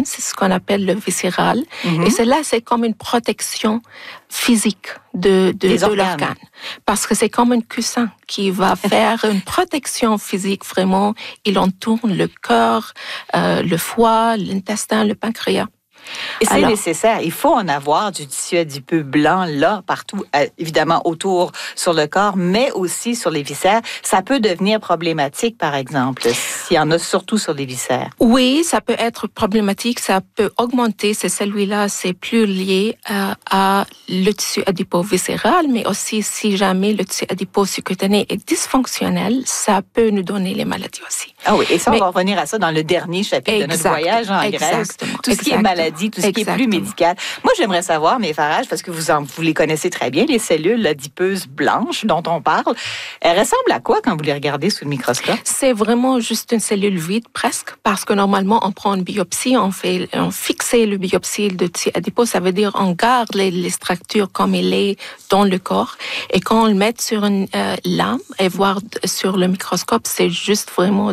c'est ce qu'on appelle le viscéral. Et c'est comme une protection physique de l'organe. Parce que c'est comme un coussin qui va faire une protection physique vraiment. Il entoure le cœur, le foie, l'intestin, le pancréas. Et c'est nécessaire. Il faut en avoir du tissu adipeux blanc là, partout, évidemment autour sur le corps, mais aussi sur les viscères. Ça peut devenir problématique, par exemple, s'il y en a surtout sur les viscères. Oui, ça peut être problématique. Ça peut augmenter. Celui-là, c'est plus lié à le tissu adipeux viscéral, mais aussi si jamais le tissu adipeux sous-cutané est dysfonctionnel, ça peut nous donner les maladies aussi. Ah oui, et ça, on va revenir à ça dans le dernier chapitre de notre voyage en Grèce. Tout ce qui est maladie, tout ce qui est plus médical. Moi, j'aimerais savoir, mes Farage, parce que vous les connaissez très bien, les cellules adipeuses blanches dont on parle, elles ressemblent à quoi quand vous les regardez sous le microscope? C'est vraiment juste une cellule vide, presque, parce que normalement, on prend une biopsie, on fixe le biopsie de tissu adipeux, ça veut dire on garde les structures comme il est dans le corps, et quand on le met sur une lame et voir sur le microscope, c'est juste vraiment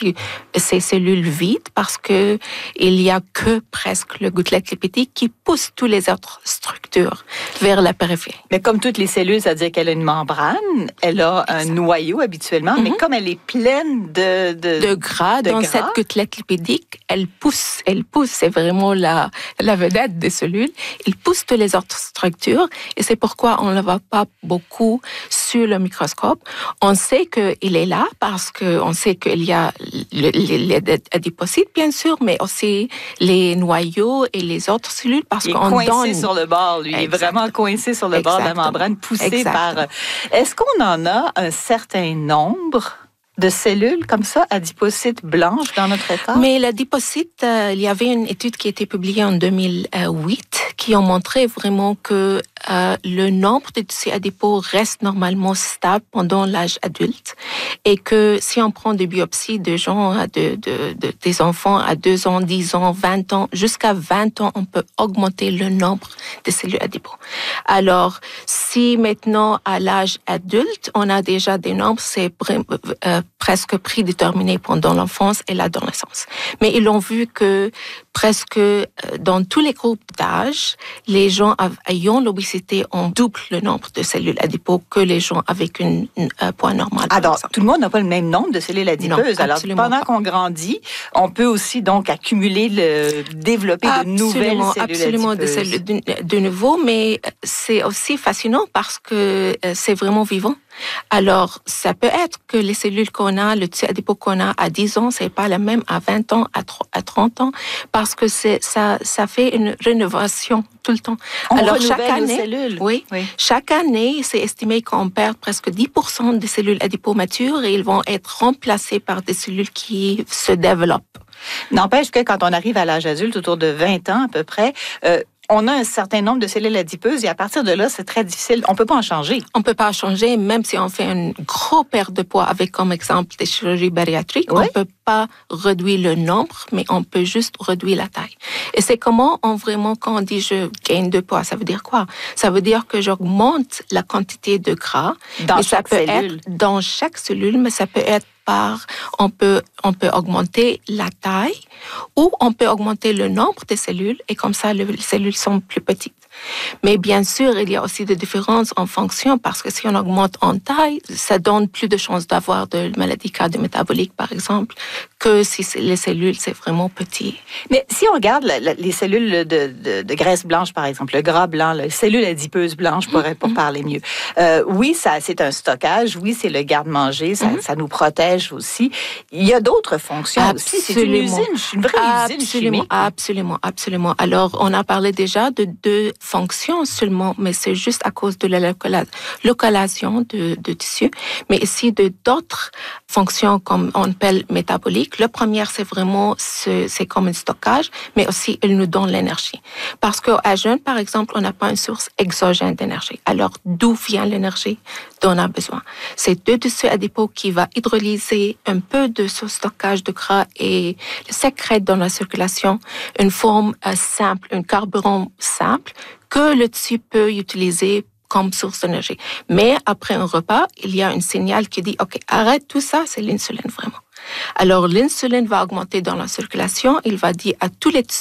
ces cellules vides, parce que il y a que presque le gouttelette lipidique qui pousse toutes les autres structures vers la périphérie. Mais comme toutes les cellules, c'est-à-dire qu'elle a une membrane, elle a un noyau habituellement, mais comme elle est pleine de gras dans cette gouttelette lipidique, elle pousse, c'est vraiment la vedette des cellules, elle pousse toutes les autres structures, et c'est pourquoi on ne le voit pas beaucoup sur le microscope. On sait qu'il est là parce qu'on sait qu'il y a les adipocytes, bien sûr, mais aussi les noyaux et les autres cellules, parce qu'on donne... Il est coincé sur le bord, lui. Il est vraiment coincé sur le bord de la membrane, poussé par... Est-ce qu'on en a un certain nombre de cellules comme ça, adipocytes blanches dans notre corps? Mais l'adipocyte, il y avait une étude qui a été publiée en 2008 qui a montré vraiment que le nombre de tissus adipeux reste normalement stable pendant l'âge adulte, et que si on prend des biopsies de gens, des enfants à 2 ans, 10 ans, 20 ans, jusqu'à 20 ans, on peut augmenter le nombre de cellules adipeux. Alors, si maintenant à l'âge adulte, on a déjà des nombres, c'est presque prédéterminé pendant l'enfance et l'adolescence. Mais ils ont vu que presque dans tous les groupes d'âge, les gens ayant l'obésité ont double le nombre de cellules adipeux que les gens avec un poids normal. Alors, tout le monde n'a pas le même nombre de cellules adipeuses. Non, alors, pendant qu'on grandit, on peut aussi donc accumuler, développer de nouvelles cellules adipeuses. Des cellules de nouveau, mais c'est aussi fascinant parce que c'est vraiment vivant. Alors, ça peut être que les cellules qu'on a, le tissu adipeux qu'on a à 10 ans, c'est pas la même à 20 ans, à 30 ans, parce que ça fait une rénovation tout le temps. Alors, chaque année, cellules. Oui. Chaque année, c'est estimé qu'on perd presque 10% des cellules adipeux matures et ils vont être remplacés par des cellules qui se développent. N'empêche que quand on arrive à l'âge adulte, autour de 20 ans à peu près, on a un certain nombre de cellules adipeuses et à partir de là, c'est très difficile. On ne peut pas en changer. On ne peut pas en changer, même si on fait une grosse perte de poids avec comme exemple des chirurgies bariatriques. Oui. On ne peut pas réduire le nombre, mais on peut juste réduire la taille. Et c'est comment quand on dit je gagne de poids, ça veut dire quoi? Ça veut dire que j'augmente la quantité de gras. Dans chaque cellule. Dans chaque cellule, mais ça peut être on peut augmenter la taille ou on peut augmenter le nombre de cellules et comme ça, les cellules sont plus petites. Mais bien sûr, il y a aussi des différences en fonction parce que si on augmente en taille, ça donne plus de chances d'avoir de maladies cardio-métaboliques, par exemple, que si les cellules, c'est vraiment petit. Mais si on regarde les cellules de graisse blanche, par exemple, le gras blanc, les cellules adipeuses blanches, pour parler mieux. Oui, c'est un stockage. Oui, c'est le garde-manger. Ça nous protège aussi. Il y a d'autres fonctions aussi. C'est une vraie usine chimique. Absolument. Alors, on a parlé déjà de 2 fonctions seulement, mais c'est juste à cause de la localisation de tissu, mais aussi d'autres fonctions comme on appelle métaboliques. La première, c'est vraiment, c'est comme un stockage, mais aussi, elle nous donne l'énergie. Parce qu'à jeun, par exemple, on n'a pas une source exogène d'énergie. Alors, d'où vient l'énergie dont on a besoin? C'est 2 tissus adipeux qui va hydrolyser un peu de ce stockage de gras et sécrète dans la circulation une forme simple, un carburant simple que le tissu peut utiliser comme source d'énergie. Mais après un repas, il y a un signal qui dit « OK, arrête tout ça, c'est l'insuline vraiment ». Alors, l'insuline va augmenter dans la circulation. Il va dire à tous les